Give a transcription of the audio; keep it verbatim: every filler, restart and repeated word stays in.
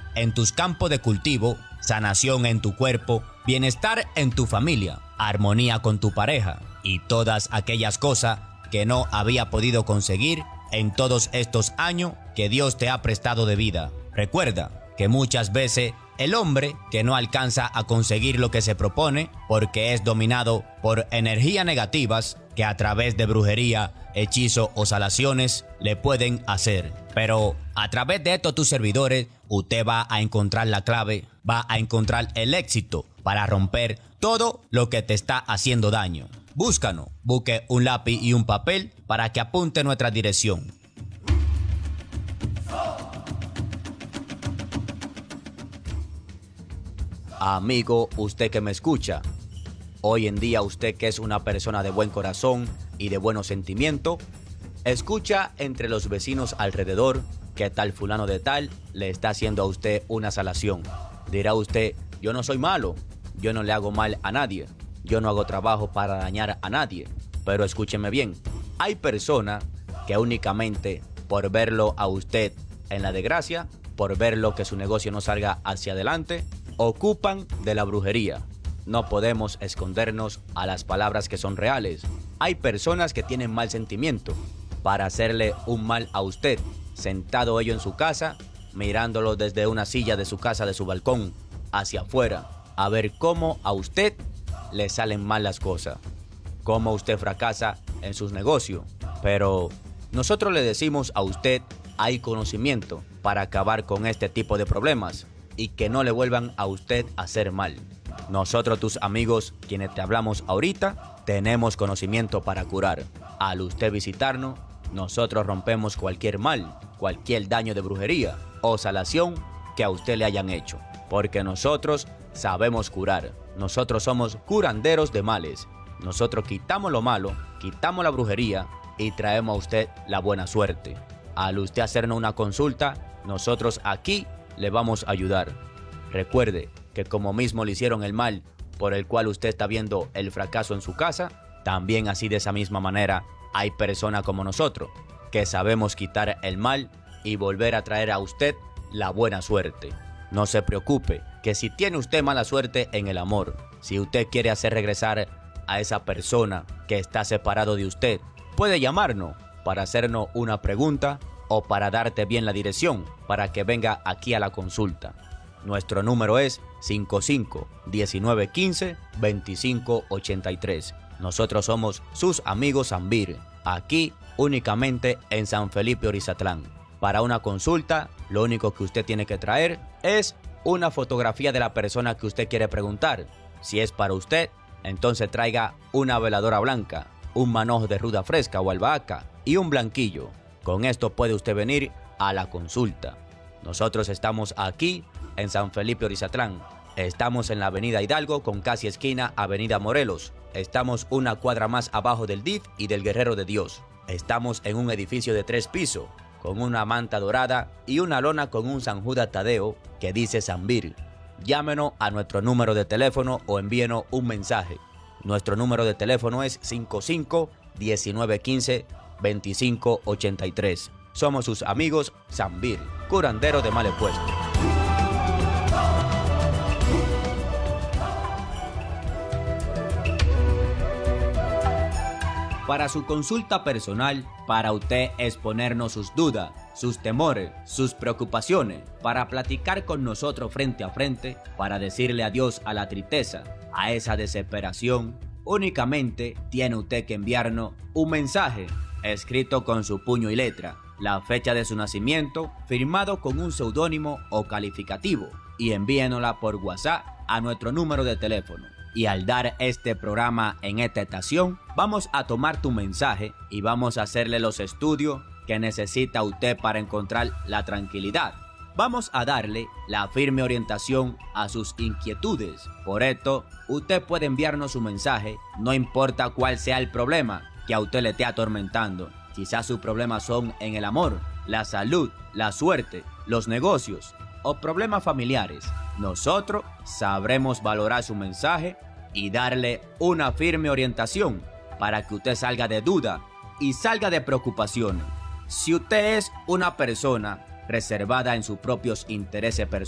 en tus campos de cultivo, sanación en tu cuerpo, bienestar en tu familia, armonía con tu pareja y todas aquellas cosas que no había podido conseguir en todos estos años que Dios te ha prestado de vida. Recuerda que muchas veces el hombre que no alcanza a conseguir lo que se propone porque es dominado por energías negativas que a través de brujería, hechizo o salaciones le pueden hacer. Pero a través de estos tus servidores, usted va a encontrar la clave, va a encontrar el éxito para romper todo lo que te está haciendo daño. Búscanos, busque un lápiz y un papel para que apunte nuestra dirección. Amigo, usted que me escucha, hoy en día usted que es una persona de buen corazón y de buenos sentimientos, escucha entre los vecinos alrededor que tal fulano de tal le está haciendo a usted una salación. Dirá usted, yo no soy malo, yo no le hago mal a nadie, yo no hago trabajo para dañar a nadie. Pero escúcheme bien, hay personas que únicamente por verlo a usted en la desgracia, por verlo que su negocio no salga hacia adelante, ocupan de la brujería. No podemos escondernos a las palabras que son reales. Hay personas que tienen mal sentimiento para hacerle un mal a usted, sentado ello en su casa, mirándolo desde una silla de su casa, de su balcón, hacia afuera, a ver cómo a usted le salen mal las cosas, cómo usted fracasa en sus negocios. Pero nosotros le decimos a usted, hay conocimiento para acabar con este tipo de problemas y que no le vuelvan a usted a hacer mal. Nosotros, tus amigos, quienes te hablamos ahorita, tenemos conocimiento para curar. Al usted visitarnos, nosotros rompemos cualquier mal, cualquier daño de brujería o salación que a usted le hayan hecho. Porque nosotros sabemos curar. Nosotros somos curanderos de males. Nosotros quitamos lo malo, quitamos la brujería y traemos a usted la buena suerte. Al usted hacernos una consulta, nosotros aquí le vamos a ayudar. Recuerde que como mismo le hicieron el mal por el cual usted está viendo el fracaso en su casa, también así de esa misma manera hay personas como nosotros que sabemos quitar el mal y volver a traer a usted la buena suerte. No se preocupe, que si tiene usted mala suerte en el amor, si usted quiere hacer regresar a esa persona que está separado de usted, puede llamarnos para hacernos una pregunta o para darte bien la dirección para que venga aquí a la consulta. Nuestro número es cinco cinco, diecinueve quince, veinticinco ochenta y tres. Nosotros somos sus amigos Zambir, aquí únicamente en San Felipe Orizatlán. Para una consulta, lo único que usted tiene que traer es una fotografía de la persona que usted quiere preguntar. Si es para usted, entonces traiga una veladora blanca, un manojo de ruda fresca o albahaca y un blanquillo. Con esto puede usted venir a la consulta. Nosotros estamos aquí en San Felipe Orizatlán. Estamos en la avenida Hidalgo con casi esquina avenida Morelos. Estamos una cuadra más abajo del D I F y del Guerrero de Dios. Estamos en un edificio de tres pisos con una manta dorada y una lona con un San Judas Tadeo que dice Zambir. Llámenos a nuestro número de teléfono o envíenos un mensaje. Nuestro número de teléfono es cinco cinco, diecinueve quince, veinticinco ochenta y tres. Somos sus amigos Zambir, curandero de males puestos. Para su consulta personal, para usted exponernos sus dudas, sus temores, sus preocupaciones, para platicar con nosotros frente a frente, para decirle adiós a la tristeza, a esa desesperación, únicamente tiene usted que enviarnos un mensaje escrito con su puño y letra, la fecha de su nacimiento, firmado con un seudónimo o calificativo, y envíenosla por WhatsApp a nuestro número de teléfono. Y al dar este programa en esta estación, vamos a tomar tu mensaje y vamos a hacerle los estudios que necesita usted para encontrar la tranquilidad. Vamos a darle la firme orientación a sus inquietudes. Por esto, usted puede enviarnos su mensaje, no importa cuál sea el problema que a usted le esté atormentando. Quizás sus problemas son en el amor, la salud, la suerte, los negocios o problemas familiares. Nosotros sabremos valorar su mensaje y darle una firme orientación para que usted salga de duda y salga de preocupaciones. Si usted es una persona reservada en sus propios intereses personales,